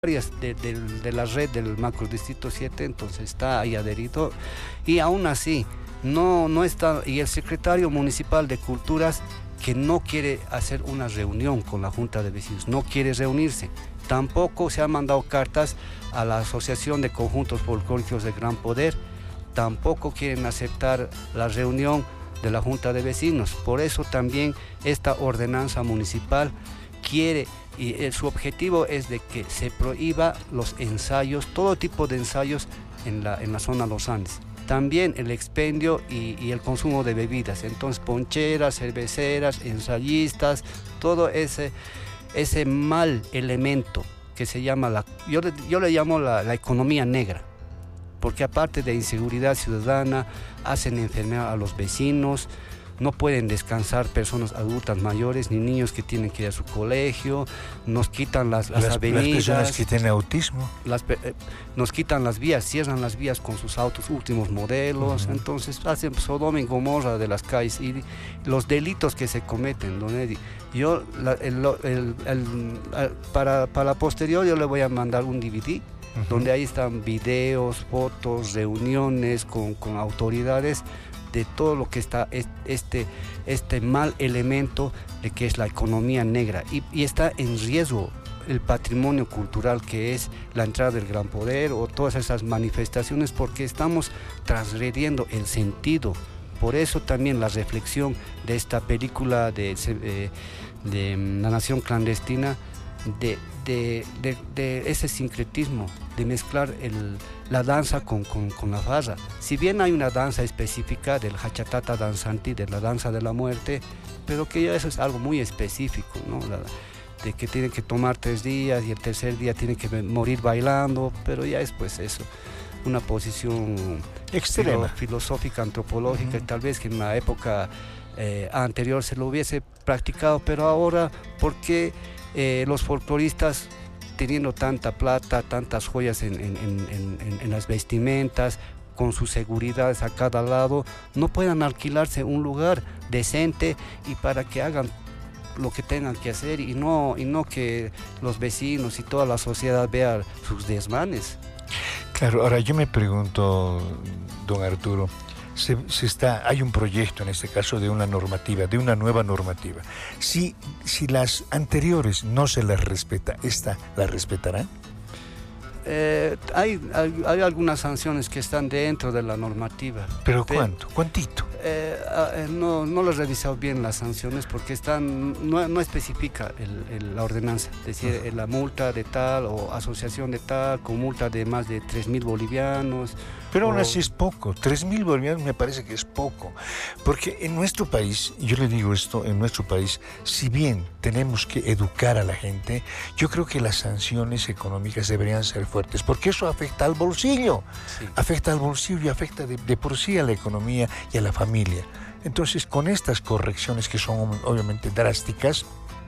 de la red del macrodistrito 7, entonces está ahí adherido y aún así no está, y el secretario municipal de Culturas que no quiere hacer una reunión con la Junta de Vecinos, no quiere reunirse. Tampoco se han mandado cartas a la Asociación de Conjuntos Folclóricos de Gran Poder, tampoco quieren aceptar la reunión de la Junta de Vecinos. Por eso también esta ordenanza municipal quiere, y su objetivo es de que se prohíba los ensayos, todo tipo de ensayos en la zona de los Andes. También el expendio y el consumo de bebidas, entonces poncheras, cerveceras, ensayistas, todo ese mal elemento que se llama, yo le llamo la economía negra, porque aparte de inseguridad ciudadana, hacen enfermar a los vecinos, no pueden descansar personas adultas mayores ni niños que tienen que ir a su colegio, nos quitan las avenidas. Las personas que tienen autismo. Nos quitan las vías, cierran las vías con sus autos últimos modelos, entonces hacen Sodoma y Gomorra de las calles y los delitos que se cometen, don Eddie. Yo, para la posterior yo le voy a mandar un DVD, donde ahí están videos, fotos, reuniones con autoridades, de todo lo que está este mal elemento de que es la economía negra y está en riesgo el patrimonio cultural que es la entrada del Gran Poder o todas esas manifestaciones, porque estamos transgrediendo el sentido. Por eso también la reflexión de esta película de La Nación Clandestina, de ese sincretismo, de mezclar la danza con la farra. Si bien hay una danza específica del hachatata danzanti, de la danza de la muerte, pero que ya eso es algo muy específico, ¿no? De que tiene que tomar 3 días y el tercer día tiene que morir bailando, pero ya es pues eso, una posición extrema, filosófica, antropológica, y tal vez que en la época anterior se lo hubiese practicado, pero ahora, ¿por qué los folcloristas, teniendo tanta plata, tantas joyas en las vestimentas, con sus seguridades a cada lado, no puedan alquilarse un lugar decente y para que hagan lo que tengan que hacer y no que los vecinos y toda la sociedad vean sus desmanes? Claro, ahora yo me pregunto, don Arturo, hay un proyecto en este caso de una normativa, de una nueva normativa. Si las anteriores no se las respeta, ¿esta la respetará? Hay algunas sanciones que están dentro de la normativa. ¿Pero cuánto? ¿Cuántito? No lo he revisado bien las sanciones porque no especifica la ordenanza, es decir, la multa de tal o asociación de tal con multa de más de 3.000 bolivianos. Pero aún así es poco, 3.000 bolivianos me parece que es poco, porque en nuestro país, yo le digo esto, en nuestro país, si bien tenemos que educar a la gente, yo creo que las sanciones económicas deberían ser fuertes, porque eso afecta al bolsillo, sí. Afecta al bolsillo y afecta de por sí a la economía y a la familia. Entonces, con estas correcciones que son obviamente drásticas,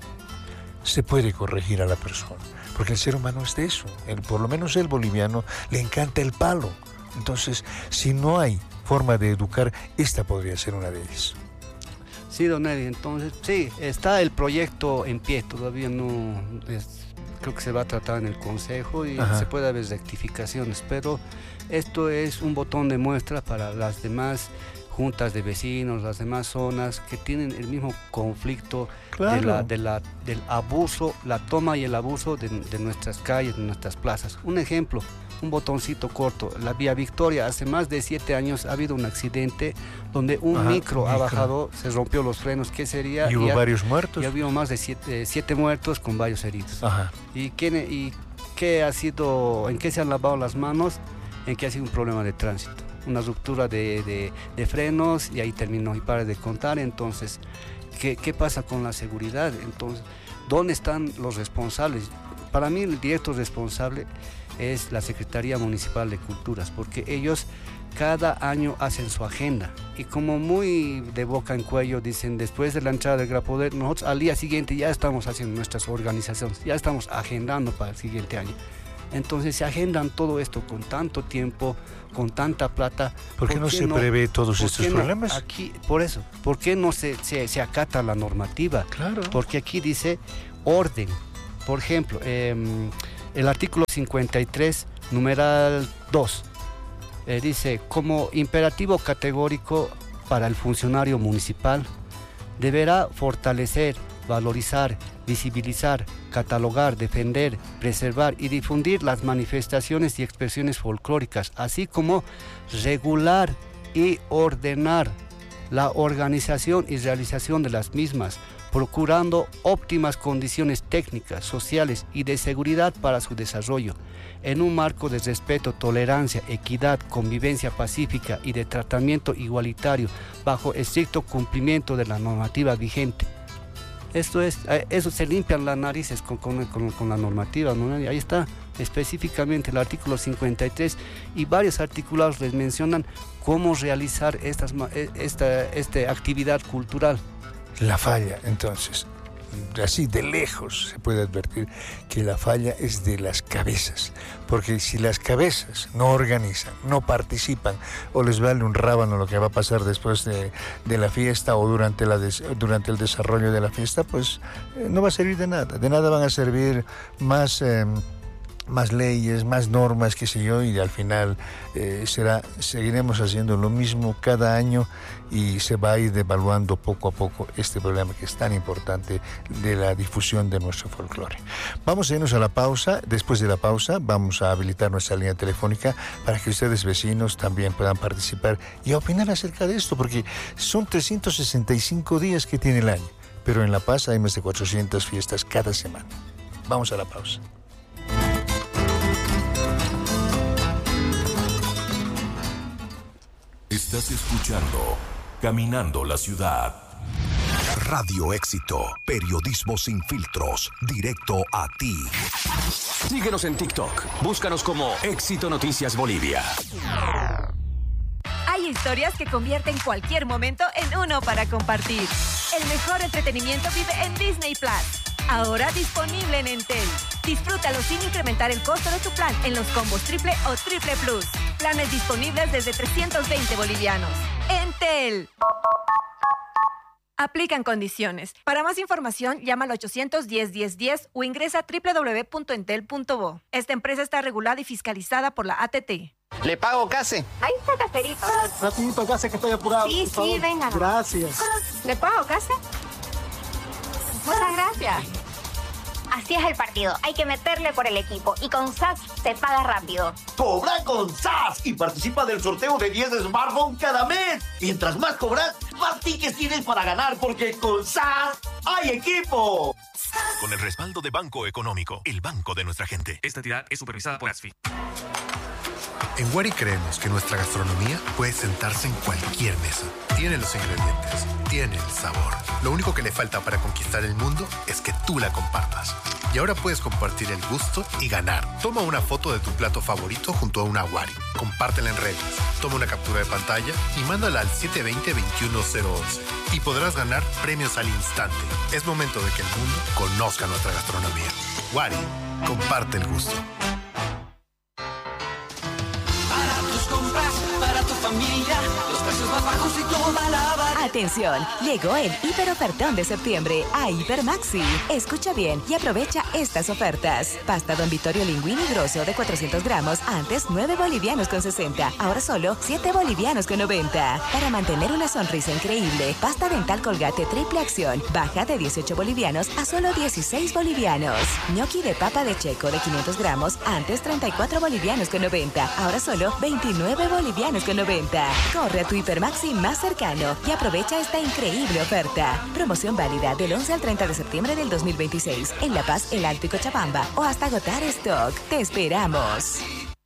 se puede corregir a la persona, porque el ser humano es de eso, por lo menos el boliviano le encanta el palo. Entonces, si no hay forma de educar, esta podría ser una de ellas. Sí, don Eddie, entonces, sí, está el proyecto en pie, todavía no creo que se va a tratar en el Consejo y se puede haber rectificaciones, pero esto es un botón de muestra para las demás juntas de vecinos, las demás zonas que tienen el mismo conflicto, claro, del abuso, la toma y el abuso de nuestras calles, de nuestras plazas. Un ejemplo, un botoncito corto, la Vía Victoria, hace más de 7 años ha habido un accidente donde un micro ha bajado, se rompió los frenos, ¿qué sería? Y hubo varios muertos. Y hubo más de 7 muertos con varios heridos. ¿Y qué ha sido, en qué se han lavado las manos? En que ha sido un problema de tránsito, una ruptura de frenos y ahí terminó y para de contar. Entonces, ¿qué pasa con la seguridad? Entonces, ¿dónde están los responsables? Para mí el directo responsable es la Secretaría Municipal de Culturas, porque ellos cada año hacen su agenda y como muy de boca en cuello dicen, después de la entrada del Gran Poder, nosotros al día siguiente ya estamos haciendo nuestras organizaciones, ya estamos agendando para el siguiente año. Entonces se agendan todo esto con tanto tiempo, con tanta plata. ¿Por qué no se prevé todos estos problemas? Aquí, por eso, ¿por qué no se acata la normativa? Claro. Porque aquí dice orden. Por ejemplo, el artículo 53, numeral 2, dice, como imperativo categórico para el funcionario municipal, deberá fortalecer, valorizar, visibilizar, catalogar, defender, preservar y difundir las manifestaciones y expresiones folclóricas, así como regular y ordenar la organización y realización de las mismas, procurando óptimas condiciones técnicas, sociales y de seguridad para su desarrollo, en un marco de respeto, tolerancia, equidad, convivencia pacífica y de tratamiento igualitario, bajo estricto cumplimiento de la normativa vigente. Esto es, eso se limpian las narices con la normativa, ¿no? Ahí está específicamente el artículo 53 y varios articulados les mencionan cómo realizar esta actividad cultural. La falla, entonces, así de lejos se puede advertir que la falla es de las cabezas, porque si las cabezas no organizan, no participan, o les vale un rábano lo que va a pasar después de la fiesta o durante el desarrollo de la fiesta, pues no va a servir de nada van a servir más leyes, más normas, qué sé yo, y al final seguiremos haciendo lo mismo cada año y se va a ir devaluando poco a poco este problema que es tan importante de la difusión de nuestro folclore. Vamos a irnos a la pausa. Después de la pausa vamos a habilitar nuestra línea telefónica para que ustedes, vecinos, también puedan participar y opinar acerca de esto, porque son 365 días que tiene el año, pero en La Paz hay más de 400 fiestas cada semana. Vamos a la pausa. Estás escuchando Caminando la Ciudad. Radio Éxito, periodismo sin filtros, directo a ti. Síguenos en TikTok, búscanos como Éxito Noticias Bolivia. Hay historias que convierten cualquier momento en uno para compartir. El mejor entretenimiento vive en Disney Plus. Ahora disponible en Entel. Disfrútalo sin incrementar el costo de tu plan en los combos triple o triple plus. Planes disponibles desde 320 bolivianos. Entel. Aplican condiciones. Para más información, llama al 810-1010 o ingresa a www.entel.bo. Esta empresa está regulada y fiscalizada por la ATT. ¿Le pago, Case? Ahí está, Caserito. Rapidito, Case, que estoy apurado. Sí, sí, venga. Gracias. ¿Le pago, Case? Muchas gracias. Así es el partido. Hay que meterle por el equipo. Y con SAS se paga rápido. ¡Cobra con SAS! Y participa del sorteo de 10 smartphones cada mes. Mientras más cobras, más tickets tienes para ganar. Porque con SAS hay equipo. Con el respaldo de Banco Económico, el banco de nuestra gente. Esta entidad es supervisada por ASFI. En Wari creemos que nuestra gastronomía puede sentarse en cualquier mesa. Tiene los ingredientes, tiene el sabor. Lo único que le falta para conquistar el mundo es que tú la compartas. Y ahora puedes compartir el gusto y ganar. Toma una foto de tu plato favorito junto a una Wari. Compártela en redes. Toma una captura de pantalla y mándala al 720-21011. Y podrás ganar premios al instante. Es momento de que el mundo conozca nuestra gastronomía. Wari, comparte el gusto. Para tu familia, los precios más bajos y toda la variedad. Atención, llegó el hiperofertón de septiembre a Hipermaxi. Escucha bien y aprovecha estas ofertas. Pasta Don Vittorio Linguini Grosso de 400 gramos, antes 9 bolivianos con 60, ahora solo 7 bolivianos con 90. Para mantener una sonrisa increíble, pasta dental Colgate triple acción, baja de 18 bolivianos a solo 16 bolivianos. Gnocchi de papa de checo de 500 gramos, antes 34 bolivianos con 90, ahora solo 29 bolivianos con 90. Corre a tu Hipermaxi más cercano y aprovecha esta increíble oferta. Promoción válida del 11 al 30 de septiembre del 2026 en La Paz, El Alto y Cochabamba o hasta agotar stock. Te esperamos.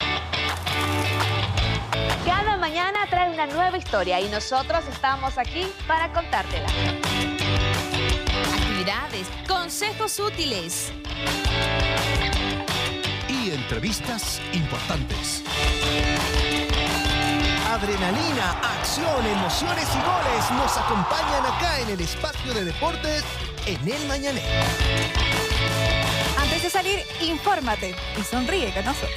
Cada mañana trae una nueva historia y nosotros estamos aquí para contártela. Actividades, consejos útiles y entrevistas importantes. Adrenalina, acción, emociones y goles nos acompañan acá en el espacio de deportes en El Mañanero. Antes de salir, infórmate y sonríe con nosotros.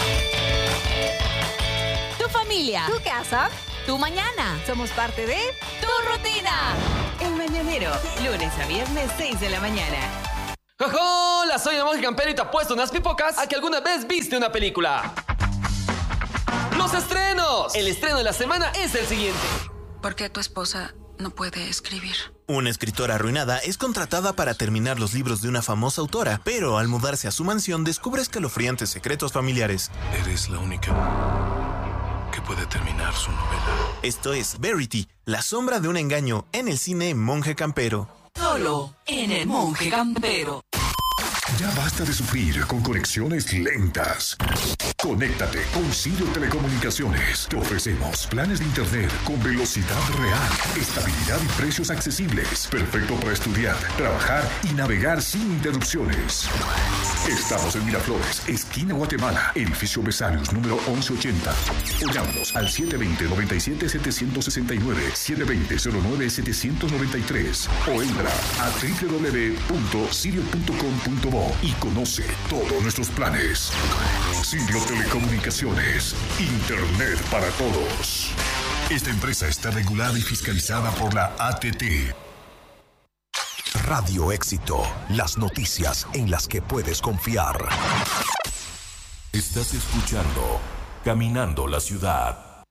Tu familia, tu casa, tu mañana. Somos parte de tu rutina. El Mañanero, lunes a viernes 6 de la mañana. ¡Jojo! Hola, soy el Monje Campero y te apuesto unas pipocas a que alguna vez viste una película. ¡Los estrenos! El estreno de la semana es el siguiente. ¿Por qué tu esposa no puede escribir? Una escritora arruinada es contratada para terminar los libros de una famosa autora, pero al mudarse a su mansión descubre escalofriantes secretos familiares. Eres la única que puede terminar su novela. Esto es Verity, la sombra de un engaño, en el cine Monje Campero. Solo en el Monje Campero. Ya basta de sufrir con conexiones lentas. Conéctate con Sirio Telecomunicaciones. Te ofrecemos planes de internet con velocidad real, estabilidad y precios accesibles. Perfecto para estudiar, trabajar y navegar sin interrupciones. Estamos en Miraflores, esquina Guatemala, edificio Besarios, número 1180. O llámanos al 720-97-769, 720-09-793. O entra a www.sirio.com.bo y conoce todos nuestros planes. Sirio Telecomunicaciones, Internet para todos. Esta empresa está regulada y fiscalizada por la ATT. Radio Éxito, las noticias en las que puedes confiar. Estás escuchando Caminando la Ciudad.